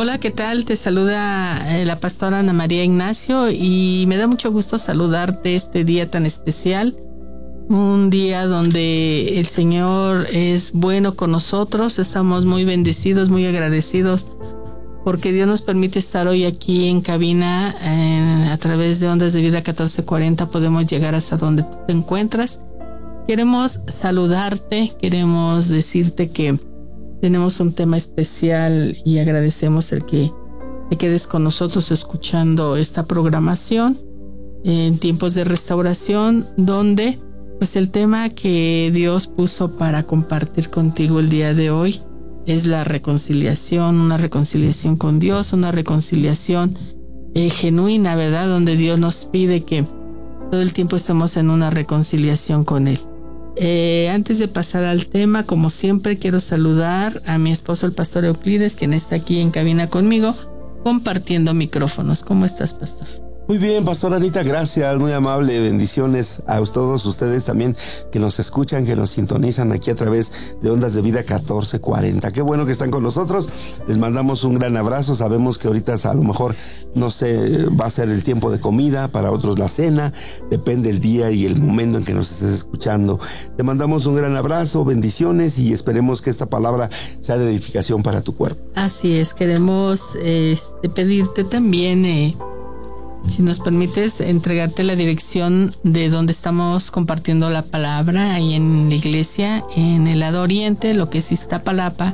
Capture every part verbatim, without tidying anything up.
Hola, ¿qué tal? Te saluda eh, la pastora Ana María Ignacio y me da mucho gusto saludarte este día tan especial. Un día donde el Señor es bueno con nosotros. Estamos muy bendecidos, muy agradecidos porque Dios nos permite estar hoy aquí en cabina eh, a través de Ondas de Vida catorce cuarenta. Podemos llegar hasta donde tú te encuentras. Queremos saludarte, queremos decirte que tenemos un tema especial y agradecemos el que te quedes con nosotros escuchando esta programación en tiempos de restauración, donde pues el tema que Dios puso para compartir contigo el día de hoy es la reconciliación, una reconciliación con Dios, una reconciliación eh, genuina, ¿verdad? Donde Dios nos pide que todo el tiempo estemos en una reconciliación con Él. Eh, antes de pasar al tema, como siempre, quiero saludar a mi esposo, el pastor Euclides, quien está aquí en cabina conmigo, compartiendo micrófonos. ¿Cómo estás, pastor? Muy bien, pastora Anita, gracias, muy amable, bendiciones a todos ustedes también que nos escuchan, que nos sintonizan aquí a través de Ondas de Vida catorce cuarenta. Qué bueno que están con nosotros, les mandamos un gran abrazo. Sabemos que ahorita a lo mejor, no sé, va a ser el tiempo de comida, para otros la cena, depende el día y el momento en que nos estés escuchando. Te mandamos un gran abrazo, bendiciones y esperemos que esta palabra sea de edificación para tu cuerpo. Así es, queremos eh, pedirte también... Eh, Si nos permites, entregarte la dirección de donde estamos compartiendo la palabra, ahí en la iglesia, en el lado oriente, lo que es Iztapalapa.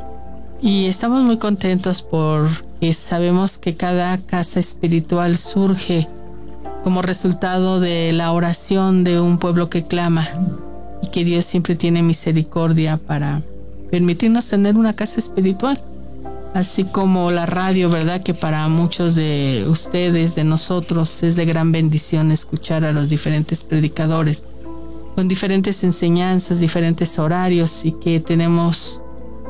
Y estamos muy contentos porque sabemos que cada casa espiritual surge como resultado de la oración de un pueblo que clama, y que Dios siempre tiene misericordia para permitirnos tener una casa espiritual. Así como la radio, ¿verdad? Que para muchos de ustedes, de nosotros, es de gran bendición escuchar a los diferentes predicadores con diferentes enseñanzas, diferentes horarios, y que tenemos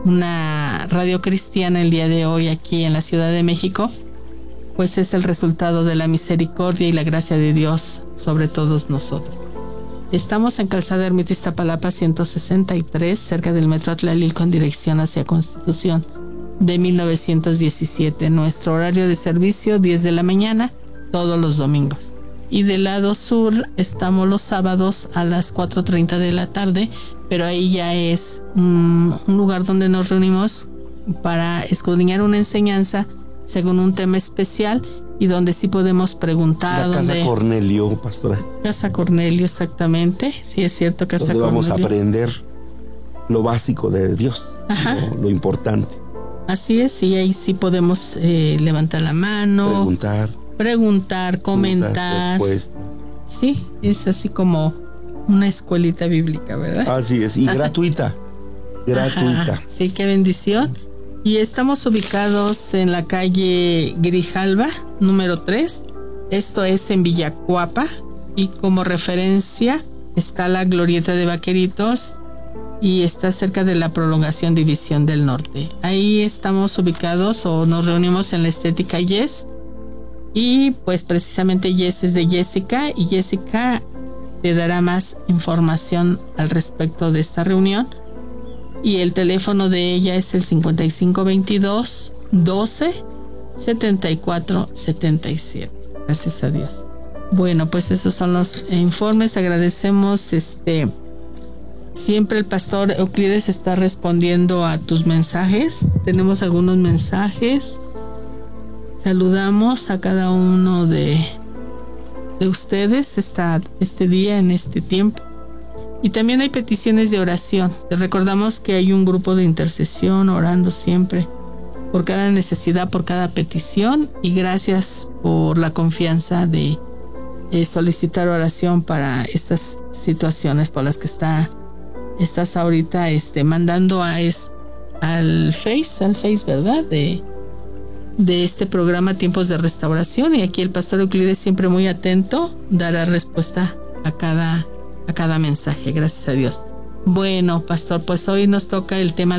una radio cristiana el día de hoy aquí en la Ciudad de México, pues es el resultado de la misericordia y la gracia de Dios sobre todos nosotros. Estamos en Calzada Ermita Iztapalapa ciento sesenta y tres, cerca del Metro Atlalilco, en dirección hacia Constitución, de mil novecientos diecisiete. Nuestro horario de servicio diez de la mañana todos los domingos, y del lado sur estamos los sábados a las cuatro treinta de la tarde, pero ahí ya es um, un lugar donde nos reunimos para escudriñar una enseñanza según un tema especial, y donde sí podemos preguntar. La Casa donde... Cornelio, pastora. Casa Cornelio, exactamente, sí es cierto, Casa donde Cornelio. Vamos a aprender lo básico de Dios, lo, lo importante. Así es, y ahí sí podemos eh, levantar la mano, preguntar, preguntar, comentar. Respuestas. Sí, es así como una escuelita bíblica, ¿verdad? Así es, y gratuita, gratuita. Ajá, sí, qué bendición. Y estamos ubicados en la calle Grijalva, número tres. Esto es en Villacuapa, y como referencia está la Glorieta de Vaqueritos, y está cerca de la prolongación División del Norte. Ahí estamos ubicados, o nos reunimos en la Estética Yes, y pues precisamente Yes es de Jessica, y Jessica te dará más información al respecto de esta reunión, y el teléfono de ella es el cincuenta y cinco veintidós doce setenta y cuatro setenta y siete. Gracias a Dios. Bueno, pues esos son los informes. Agradecemos este Siempre el pastor Euclides está respondiendo a tus mensajes. Tenemos algunos mensajes. Saludamos a cada uno de, de ustedes esta, este día, en este tiempo. Y también hay peticiones de oración. Te recordamos que hay un grupo de intercesión orando siempre por cada necesidad, por cada petición. Y gracias por la confianza de eh, solicitar oración para estas situaciones por las que está estás ahorita este, mandando a es, al Face, al Face, ¿verdad? De, de este programa Tiempos de Restauración. Y aquí el pastor Euclides, siempre muy atento, dará respuesta a cada, a cada mensaje. Gracias a Dios. Bueno, pastor, pues hoy nos toca el tema